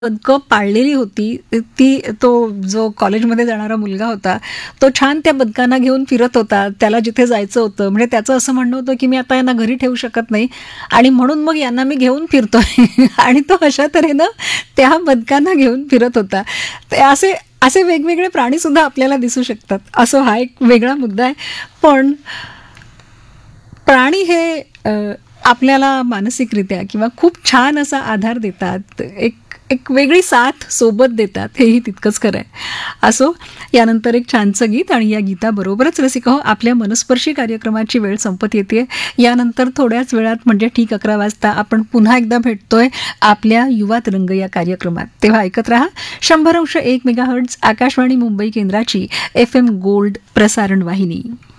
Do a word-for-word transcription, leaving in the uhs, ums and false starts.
बदकं पाळलेली होती. ती तो जो कॉलेजमध्ये जाणारा मुलगा होता, तो छान त्या बदकांना घेऊन फिरत होता. त्याला जिथे जायचं होतं, म्हणजे त्याचं असं म्हणणं होतं, की मी आता यांना घरी ठेवू शकत नाही आणि म्हणून मग यांना मी घेऊन फिरतोय आणि तो अशा तऱ्हेनं त्या बदकांना घेऊन फिरत होता. ते असे असे वेगवेगळे प्राणीसुद्धा आपल्याला दिसू शकतात. असं हा एक वेगळा मुद्दा आहे. पण प्राणी हे अ, आपल्याला मानसिकरित्या किंवा खूप छान असा आधार देतात. एक एक वेगळी साथ सोबत देतात, हेही तितकंच खरं आहे. असो, यानंतर एक छानसं गीत आणि या गीताबरोबरच रसिको आपल्या मनस्पर्शी कार्यक्रमाची वेळ संपत येते. यानंतर थोड्याच वेळात म्हणजे ठीक अकरा वाजता आपण पुन्हा एकदा भेटतोय आपल्या युवा तरंग या कार्यक्रमात. तेव्हा ऐकत रहा शंभर अंश एक मेगाहर्ट्झ आकाशवाणी मुंबई केंद्राची एफ एम गोल्ड प्रसारण वाहिनी.